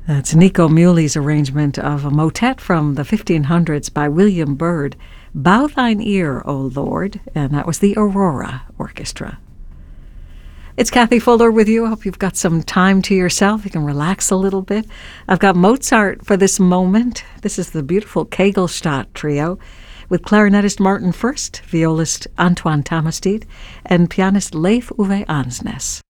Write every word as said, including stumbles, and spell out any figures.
That's Nico Muley's arrangement of a motet from the fifteen hundreds by William Byrd, Bow Thine Ear, O Lord, and that was the Aurora Orchestra. It's Kathy Fuller with you. I hope you've got some time to yourself. You can relax a little bit. I've got Mozart for this moment. This is the beautiful Kegelstadt Trio with clarinetist Martin Furst, violist Antoine Tamastid, and pianist Leif Uwe Ansnes.